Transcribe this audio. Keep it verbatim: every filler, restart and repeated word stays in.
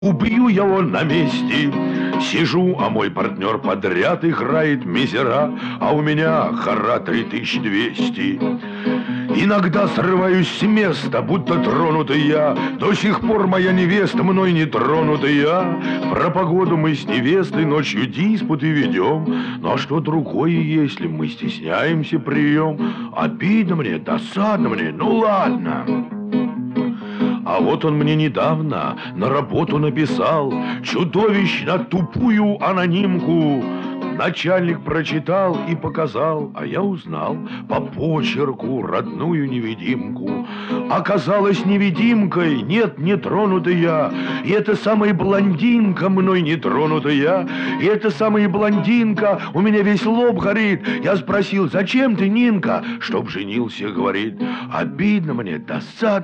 Убью его на месте. Сижу, а мой партнер подряд играет мизера, а у меня хора три тысячи двести. Иногда срываюсь с места, будто тронутый я. До сих пор моя невеста мной не тронутая. Про погоду мы с невестой ночью диспуты ведем. Ну а что другое, если мы стесняемся прием? Обидно мне, досадно мне, ну ладно. А вот он мне недавно на работу написал чудовищно тупую анонимку. Начальник прочитал и показал, а я узнал по почерку родную невидимку. Оказалась невидимкой, нет, не тронутая. И эта самая блондинка мной не тронутая. И эта самая блондинка, у меня весь лоб горит. Я спросил, зачем ты, Нинка? Чтоб женился, говорит. Обидно мне, досадно.